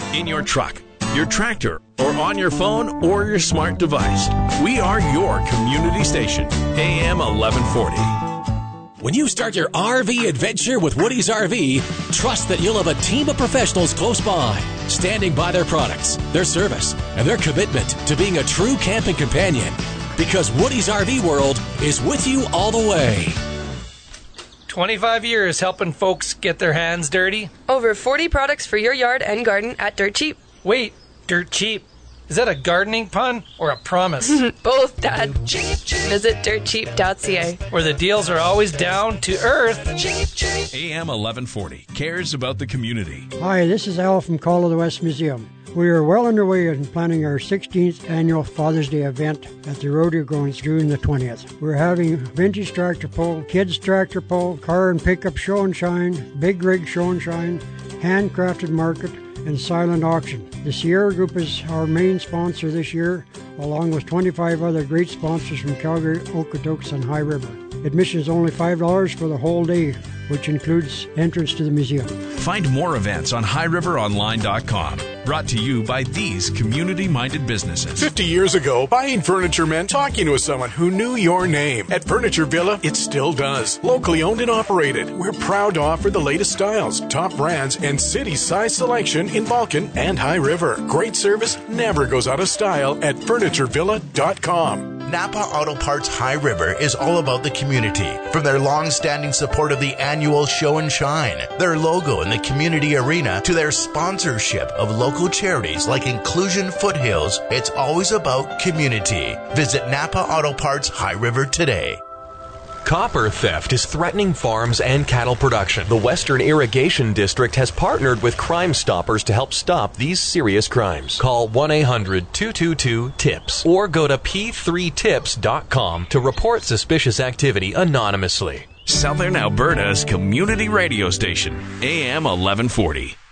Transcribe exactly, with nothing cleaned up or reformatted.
in your truck, your tractor, or on your phone or your smart device. We are your community station, A M eleven forty. When you start your R V adventure with Woody's R V, trust that you'll have a team of professionals close by, standing by their products, their service, and their commitment to being a true camping companion. Because Woody's R V World is with you all the way. twenty-five years helping folks get their hands dirty. Over forty products for your yard and garden at Dirt Cheap. Wait, Dirt Cheap? Is that a gardening pun or a promise? Both, Dad. Visit dirt cheap dot c a. Where the deals are always down to earth. A M eleven forty cares about the community. Hi, this is Al from Call of the West Museum. We are well underway in planning our sixteenth annual Father's Day event at the Rodeo Grounds June the twentieth. We're having vintage tractor pull, kids tractor pull, car and pickup show and shine, big rig show and shine, handcrafted market, and silent auction. The Sierra Group is our main sponsor this year, along with twenty-five other great sponsors from Calgary, Okotoks, and High River. Admission is only five dollars for the whole day, which includes entrance to the museum. Find more events on high river online dot com. Brought to you by these community-minded businesses. fifty years ago, buying furniture meant talking with someone who knew your name. At Furniture Villa, it still does. Locally owned and operated, we're proud to offer the latest styles, top brands, and city-size selection in Vulcan and High River. Great service never goes out of style at furniture villa dot com. Napa Auto Parts High River is all about the community. From their long-standing support of the annual Show and Shine, their logo in the community arena, to their sponsorship of local charities like Inclusion Foothills, it's always about community. Visit Napa Auto Parts High River today. Copper theft is threatening farms and cattle production. The Western Irrigation District has partnered with Crime Stoppers to help stop these serious crimes. Call one eight hundred two two two TIPS or go to p three tips dot com to report suspicious activity anonymously. Southern Alberta's community radio station, A M eleven forty.